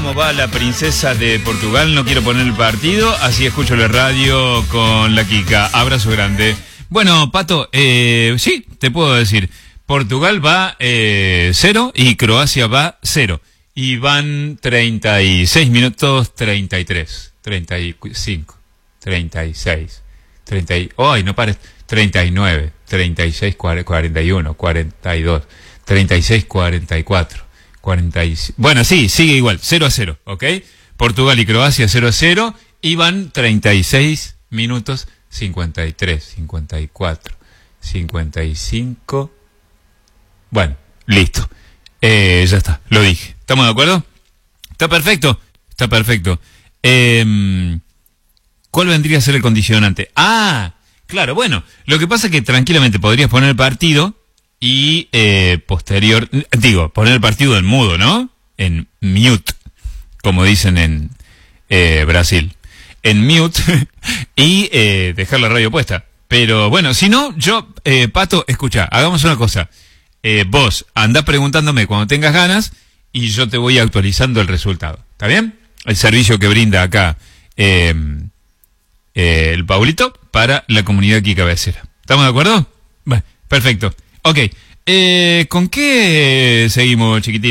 ¿Cómo va la princesa de Portugal? No quiero poner el partido, así escucho la radio con la Kika. Abrazo grande. Bueno, Pato, sí, te puedo decir. Portugal va 0 y Croacia va 0. Y van 36 minutos, 33, 35, 36, 30, ¡ay, no pares! 39, 36, 41, 42, 36, 44, 46. Bueno, sí, sigue igual, 0-0, ¿ok? Portugal y Croacia 0-0 y van 36 minutos, 53, 54, 55. Bueno, listo. Ya está, lo dije. ¿Estamos de acuerdo? Está perfecto. Está perfecto. ¿Cuál vendría a ser el condicionante? Ah, claro, bueno. Lo que pasa es que tranquilamente podrías poner el partido y poner el partido en mudo, ¿no? En mute, como dicen en Brasil. En mute y dejar la radio puesta. Pero bueno, si no, yo, Pato, escucha, hagamos una cosa. Vos andá preguntándome cuando tengas ganas y yo te voy actualizando el resultado. ¿Está bien? El servicio que brinda acá el Paulito para la comunidad aquí cabecera. ¿Estamos de acuerdo? Bueno, perfecto. Ok. ¿Con qué seguimos, chiquitín?